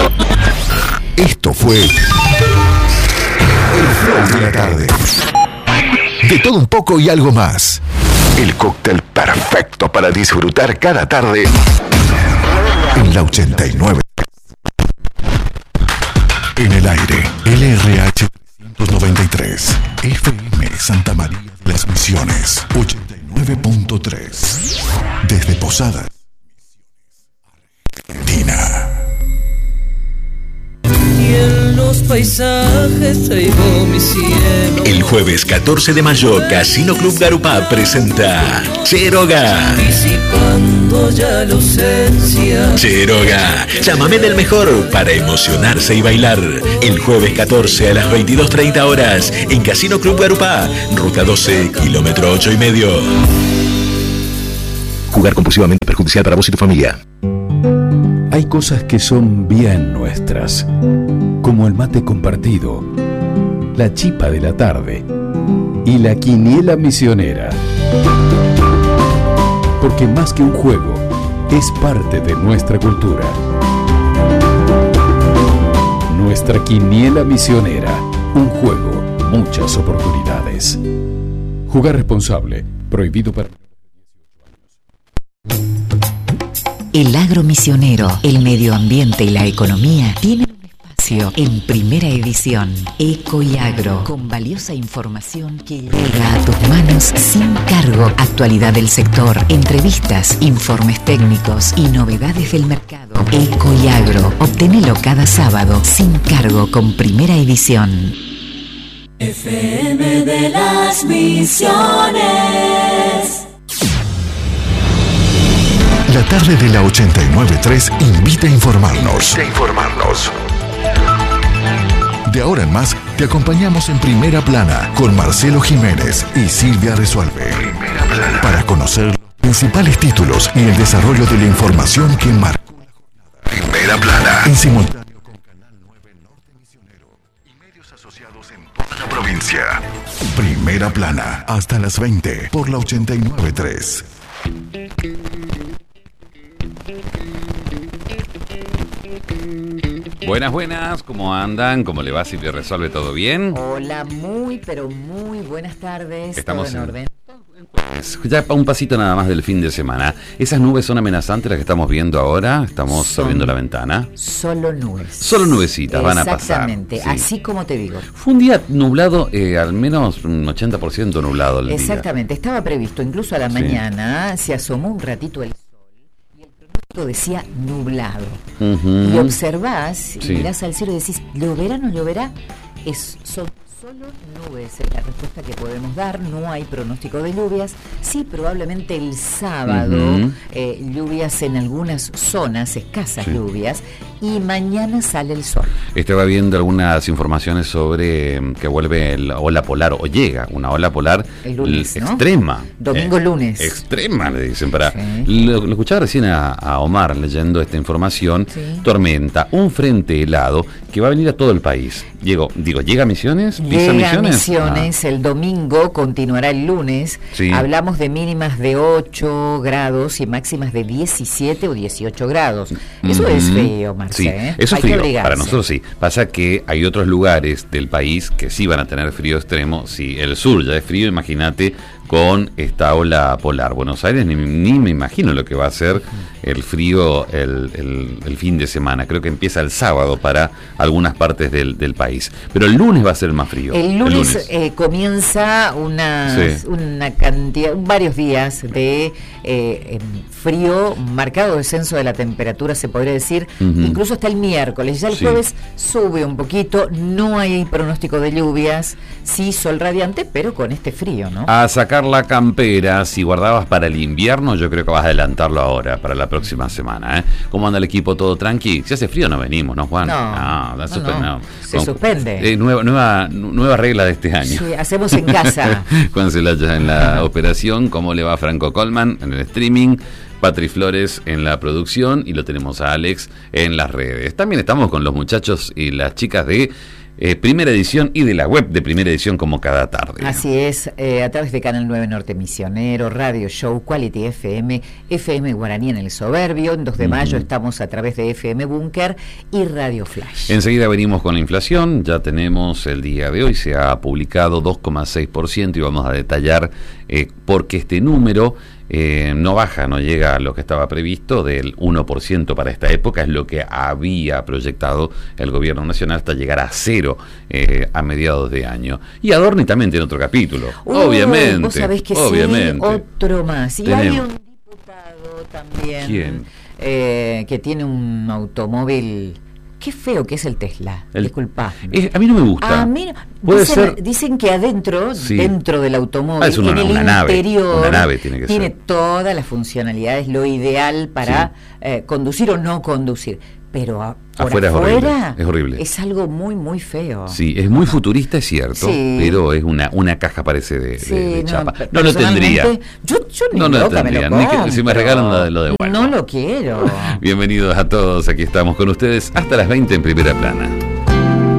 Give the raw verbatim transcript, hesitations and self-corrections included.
Esto fue El Flow de la Tarde. De todo un poco y algo más. El cóctel perfecto para disfrutar cada tarde en la ochenta y nueve. En el aire, L R H trescientos noventa y tres, F M Santa María de las Misiones, ochenta y nueve punto tres. Desde Posadas, Argentina. Y en los paisajes traigo mi cielo. El jueves catorce de mayo, Casino Club Garupá presenta Cheroga. Disipando ya la ausencia. Cheroga, llámame del mejor para emocionarse y bailar. El jueves catorce a las veintidós treinta horas en Casino Club Garupá, ruta doce, kilómetro ocho y medio. Jugar compulsivamente perjudicial para vos y tu familia. Hay cosas que son bien nuestras, como el mate compartido, la chipa de la tarde y la quiniela misionera. Porque más que un juego, es parte de nuestra cultura. Nuestra quiniela misionera, un juego, muchas oportunidades. Jugar responsable, prohibido para... El agro misionero, el medio ambiente y la economía tienen un espacio en primera edición. Eco y Agro, con valiosa información que llega a tus manos sin cargo. Actualidad del sector, entrevistas, informes técnicos y novedades del mercado. Eco y Agro, obténelo cada sábado sin cargo con primera edición. F M de las Misiones. La tarde de la ochenta y nueve punto tres invita a informarnos. Invita a informarnos. De ahora en más, te acompañamos en Primera Plana con Marcelo Jiménez y Silvia Resuelve. Primera Plana. Para conocer los principales títulos y el desarrollo de la información que marcó la jornada. Primera Plana. En simultáneo con Canal nueve Norte Misionero y medios asociados en toda la provincia. Primera Plana. Hasta las veinte por la ochenta y nueve punto tres. Buenas, buenas, ¿cómo andan? ¿Cómo le va? Silvia Resuelve, ¿todo bien? Hola, muy, pero muy buenas tardes. Estamos ¿Todo en en orden? Ya un pasito nada más del fin de semana. Esas nubes son amenazantes las que estamos viendo ahora. Estamos Son abriendo la ventana. Solo nubes. Solo nubecitas van a pasar. Exactamente, Sí. así como te digo. Fue un día nublado, eh, al menos un ochenta por ciento nublado el día. Exactamente, estaba previsto, incluso a la Sí. mañana se asomó un ratito el sol y el pronóstico decía nublado. Uh-huh. Y observás y Sí. mirás al cielo y decís, ¿lloverá o no lloverá? Es, son solo nubes, es la respuesta que podemos dar, no hay pronóstico de lluvias. Sí, probablemente el sábado, Uh-huh. eh, lluvias en algunas zonas, escasas Sí. lluvias, y mañana sale el sol. Estaba viendo algunas informaciones sobre mm, que vuelve la ola polar, o llega una ola polar El lunes, l- ¿no? extrema. Domingo, lunes. Extrema, le dicen. Para Sí. lo, lo escuchaba recién a, a Omar leyendo esta información. Sí. Tormenta, un frente helado que va a venir a todo el país. Digo, digo ¿llega a Misiones? ¿Pisa Llega a Misiones? Misiones, el domingo, continuará el lunes. Sí. Hablamos de mínimas de ocho grados y máximas de diecisiete o dieciocho grados. Eso Ujú. es frío, Marce. Sí, ¿eh? eso Hay es que frío. abrigarse. Para nosotros sí. Pasa que hay otros lugares del país que sí van a tener frío extremo. Si el sur ya es frío, imagínate con esta ola polar. Buenos Aires ni, ni me imagino lo que va a ser el frío el, el, el fin de semana. Creo que empieza el sábado para algunas partes del, del país. Pero el lunes va a ser más frío. El lunes, eh, comienza una, Sí. una cantidad, varios días de eh, frío, marcado descenso de la temperatura, se podría decir, Ujú. incluso hasta el miércoles. Ya el Sí. jueves sube un poquito, no hay pronóstico de lluvias, sí sol radiante, pero con este frío, ¿no? A sacar la campera, si guardabas para el invierno, yo creo que vas a adelantarlo ahora, para la próxima semana. ¿eh? ¿Cómo anda el equipo? ¿Todo tranqui? Si hace frío no venimos, ¿no, Juan? No, la no, suspe- no. Se suspende. Eh, nueva, nueva, nueva regla de este año. Sí, hacemos en casa. Juan Celaya en la operación, ¿cómo le va Franco Colman en el streaming? Patri Flores en la producción y lo tenemos a Alex en las redes. También estamos con los muchachos y las chicas de eh, Primera Edición y de la web de Primera Edición como cada tarde. Así es, eh, a través de Canal nueve Norte Misionero, Radio Show, Quality F M, F M Guaraní en el Soberbio, en dos de mayo uh-huh. estamos a través de F M Búnker y Radio Flash. Enseguida venimos con la inflación, ya tenemos el día de hoy, se ha publicado dos coma seis por ciento y vamos a detallar eh, por qué este número Eh, no baja, no llega a lo que estaba previsto del uno por ciento para esta época, es lo que había proyectado el gobierno nacional hasta llegar a cero eh, a mediados de año. Y Adorni también tiene otro capítulo, uh, obviamente. Vos sabés que obviamente. Sí, otro más. Y Tenemos. Hay un diputado también. ¿Quién? Eh, que tiene un automóvil. Qué feo que es el Tesla, el, disculpa. Es, a mí no me gusta. A mí, Puede dicen, ser... dicen que adentro, sí. dentro del automóvil, ah, es una, en el una interior, nave, una nave tiene, que tiene ser. todas las funcionalidades, lo ideal para sí. eh, conducir o no conducir. Pero a, por afuera, afuera es, horrible, es horrible. Es algo muy, muy feo. Sí, es muy futurista, es cierto, sí. pero es una una caja parece de, sí, de, de no, chapa. No lo tendría. Yo, yo ni no lo loca tendría. Me lo Ni que, si me regalan lo, lo devuelvo. No lo quiero. Bienvenidos a todos, aquí estamos con ustedes hasta las veinte en Primera Plana.